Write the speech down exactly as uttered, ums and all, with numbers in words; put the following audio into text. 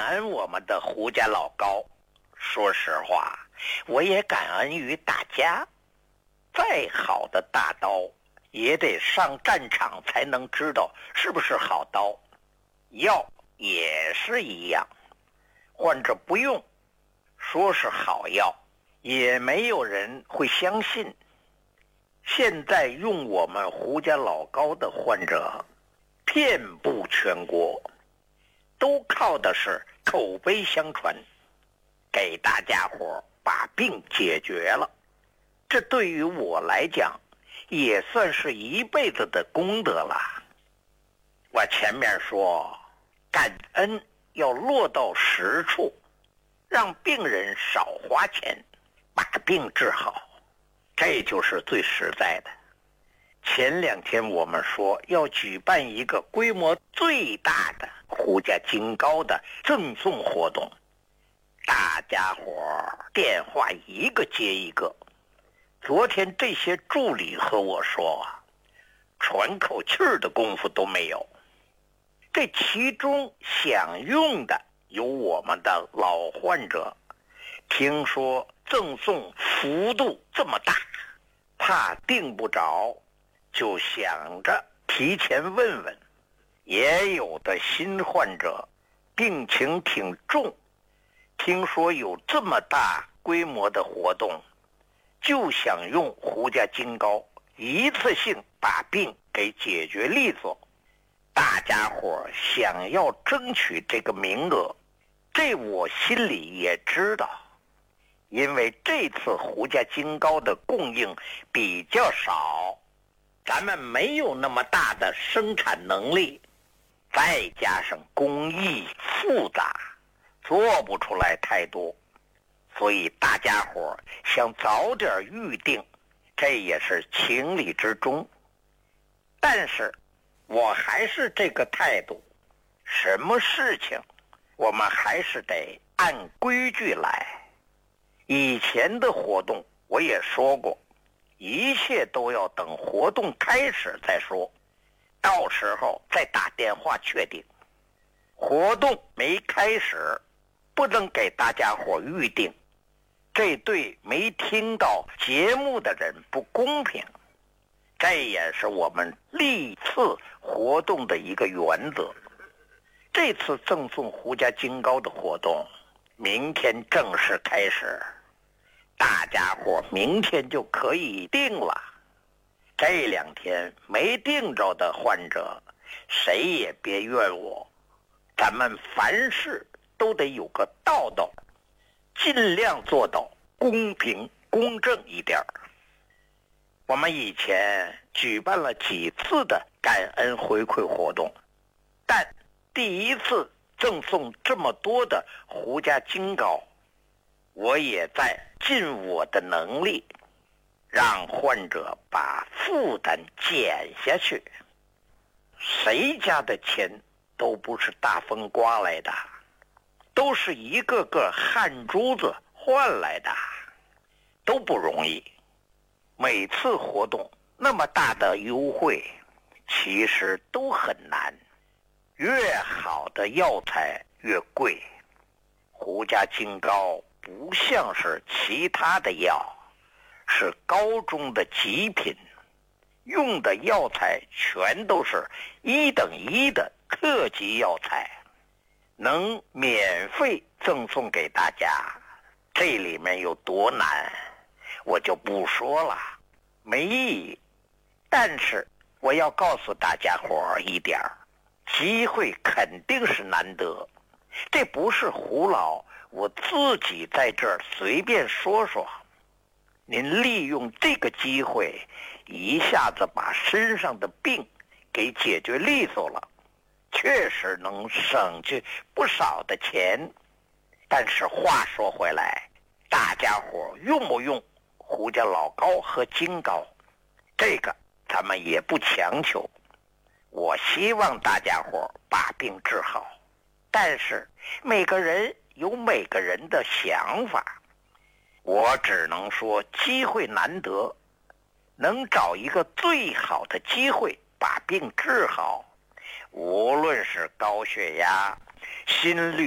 恩我们的胡家老高。说实话，我也感恩于大家。再好的大刀，也得上战场才能知道是不是好刀。药也是一样，患者不用，说是好药，也没有人会相信。现在用我们胡家老高的患者遍布全国，都靠的是口碑相传，给大家伙把病解决了。这对于我来讲也算是一辈子的功德了。我前面说感恩要落到实处，让病人少花钱把病治好，这就是最实在的。前两天我们说要举办一个规模最大的胡家金膏的赠送活动，大家伙电话一个接一个。昨天这些助理和我说啊，喘口气儿的功夫都没有。这其中享用的有我们的老患者，听说赠送幅度这么大，怕订不着，就想着提前问问。也有的新患者病情挺重，听说有这么大规模的活动，就想用胡家金膏一次性把病给解决利索。大家伙想要争取这个名额，这我心里也知道，因为这次胡家金膏的供应比较少，咱们没有那么大的生产能力，再加上工艺复杂，做不出来太多，所以大家伙想早点预定，这也是情理之中。但是我还是这个态度，什么事情我们还是得按规矩来。以前的活动我也说过，一切都要等活动开始再说，到时候再打电话确定。活动没开始，不能给大家伙预定，这对没听到节目的人不公平。这也是我们历次活动的一个原则。这次赠送胡家金膏的活动明天正式开始，大家伙明天就可以订了。这两天没订着的患者，谁也别怨我，咱们凡事都得有个道道，尽量做到公平公正一点。我们以前举办了几次的感恩回馈活动，但第一次赠送这么多的胡家金膏，我也在尽我的能力，让患者把负担减下去。谁家的钱都不是大风刮来的，都是一个个汗珠子换来的，都不容易。每次活动那么大的优惠，其实都很难。越好的药材越贵，胡家金膏不像是其他的药，是高中的极品，用的药材全都是一等一的特级药材，能免费赠送给大家，这里面有多难我就不说了，没意义。但是我要告诉大家伙一点，机会肯定是难得，这不是胡老我自己在这儿随便说说。您利用这个机会，一下子把身上的病给解决利索了，确实能省去不少的钱。但是话说回来，大家伙用不用胡家老膏和金膏，这个咱们也不强求。我希望大家伙把病治好，但是每个人有每个人的想法，我只能说机会难得，能找一个最好的机会把病治好，无论是高血压、心率